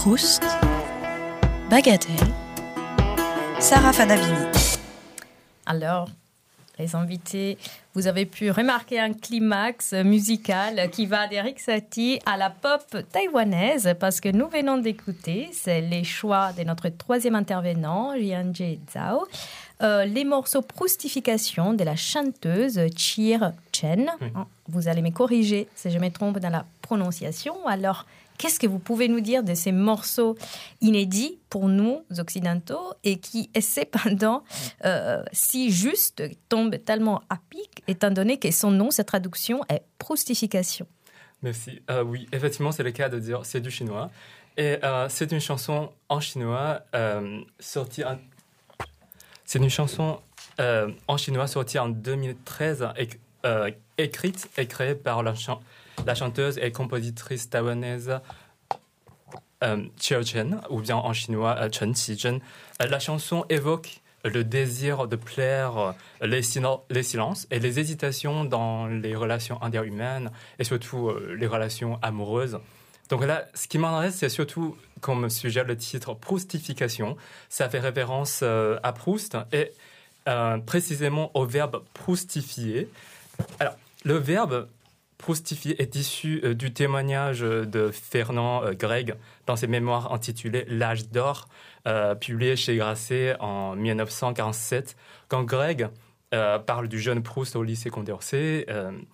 Proust, Bagatelle, Sarah Fadavini. Alors, les invités, vous avez pu remarquer un climax musical qui va d'Erik Satie à la pop taïwanaise parce que nous venons d'écouter, c'est les choix de notre troisième intervenant, Jianjie Zhao, les morceaux Proustification de la chanteuse Chir Chen. Oui. Vous allez me corriger si je me trompe dans la prononciation. Alors, qu'est-ce que vous pouvez nous dire de ces morceaux inédits pour nous, occidentaux, et qui, cependant, si juste, tombent tellement à pic, étant donné que son nom, sa traduction est Proustification. Merci. Oui, effectivement, c'est le cas de dire c'est du chinois. Et c'est une chanson en chinois sortie en... C'est une chanson en chinois sortie en 2013, écrite et créée par la chanteuse et compositrice taïwanaise Chir Chen, ou bien en chinois Chen Qizhen. La chanson évoque le désir de plaire, les silences et les hésitations dans les relations interhumaines et surtout les relations amoureuses. Donc là, ce qui m'intéresse, c'est surtout, comme suggère le titre, Proustification. Ça fait référence à Proust et précisément au verbe proustifier. Alors, le verbe proustifier est issu du témoignage de Fernand Gregg dans ses mémoires intitulées L'âge d'or, publié chez Grasset en 1947. Quand Gregg parle du jeune Proust au lycée Condorcet,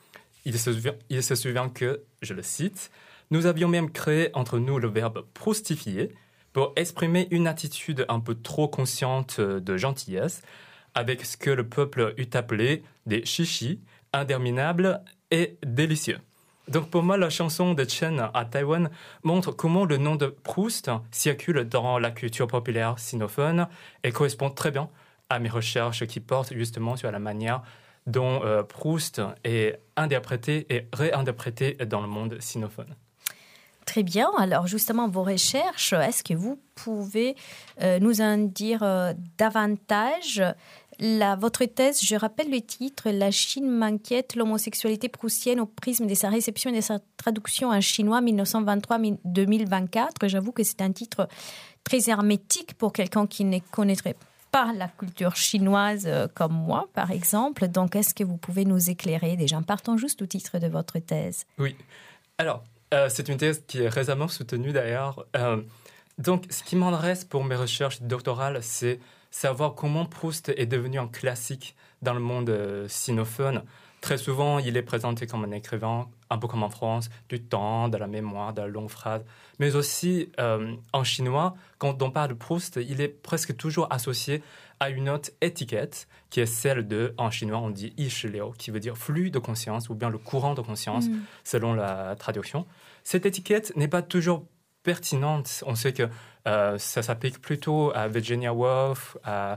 il se souvient que, je le cite, « Nous avions même créé entre nous le verbe proustifier pour exprimer une attitude un peu trop consciente de gentillesse avec ce que le peuple eût appelé des chichis, interminables et délicieux. » Donc pour moi, la chanson de Chen à Taïwan montre comment le nom de Proust circule dans la culture populaire sinophone et correspond très bien à mes recherches qui portent justement sur la manière dont Proust est interprété et réinterprété dans le monde sinophone. Très bien. Alors justement, vos recherches, est-ce que vous pouvez nous en dire davantage ? Votre thèse, je rappelle le titre, « La Chine m'inquiète, l'homosexualité proustienne au prisme de sa réception et de sa traduction en chinois 1923-2024 ». J'avoue que c'est un titre très hermétique pour quelqu'un qui ne connaîtrait pas la culture chinoise comme moi, par exemple. Donc, est-ce que vous pouvez nous éclairer déjà? Partons juste au titre de votre thèse. Oui. Alors, c'est une thèse qui est récemment soutenue d'ailleurs. Donc, ce qui m'intéresse pour mes recherches doctorales, c'est savoir comment Proust est devenu un classique dans le monde sinophone. Très souvent, il est présenté comme un écrivain, un peu comme en France, du temps, de la mémoire, de la longue phrase. Mais aussi, en chinois, quand on parle de Proust, il est presque toujours associé à une autre étiquette, qui est celle de, en chinois, on dit « yi shi liu », qui veut dire « flux de conscience » ou bien « le courant de conscience », selon la traduction. Cette étiquette n'est pas toujours pertinente. On sait que ça s'applique plutôt à Virginia Woolf, à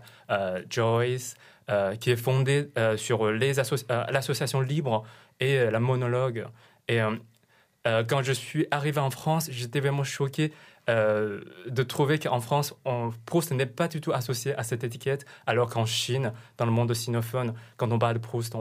Joyce, qui est fondée sur l'association libre et la monologue. Et quand je suis arrivé en France, j'étais vraiment choqué de trouver qu'en France, Proust n'est pas du tout associé à cette étiquette, alors qu'en Chine, dans le monde sinophone, quand on parle de Proust,